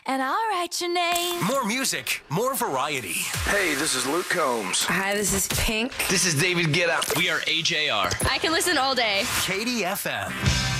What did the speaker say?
and I'll write your name. More music, more variety. Hey, this is Luke Combs. Hi, this is Pink. This is David Guetta. We are AJR. I can listen all day. KDFM.